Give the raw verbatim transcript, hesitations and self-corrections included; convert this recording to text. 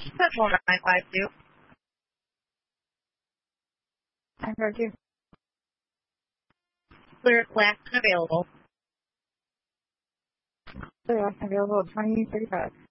Central nine five two. I heard you. Clear last available. Clear last available at twenty thirty-five.